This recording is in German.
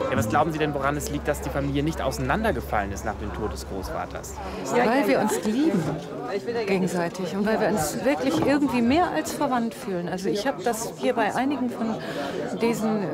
Ja, was glauben Sie denn, woran es liegt, dass die Familie nicht auseinandergefallen ist nach dem Tod des Großvaters? Weil wir uns lieben gegenseitig und weil wir uns wirklich irgendwie mehr als verwandt fühlen. Also ich habe das hier bei einigen von diesen